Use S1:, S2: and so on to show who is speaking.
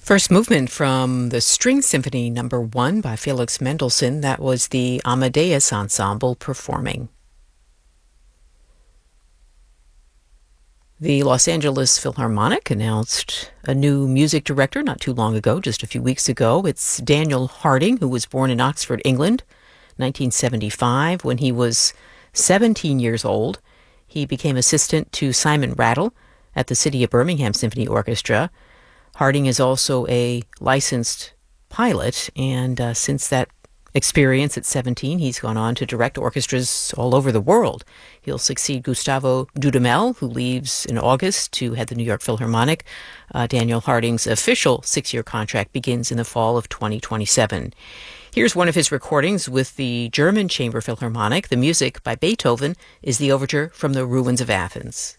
S1: First movement from the String Symphony Number 1 by Felix Mendelssohn. That was the Amadeus Ensemble performing. The Los Angeles Philharmonic announced a new music director not too long ago, just a few weeks ago. It's Daniel Harding, who was born in Oxford, England, 1975. When he was 17 years old, he became assistant to Simon Rattle at the City of Birmingham Symphony Orchestra. Harding is also a licensed pilot, and since that experience at 17, he's gone on to direct orchestras all over the world. He'll succeed Gustavo Dudamel, who leaves in August to head the New York Philharmonic. Daniel Harding's official 6-year contract begins in the fall of 2027. Here's one of his recordings with the German Chamber Philharmonic. The music by Beethoven is the overture from the Ruins of Athens.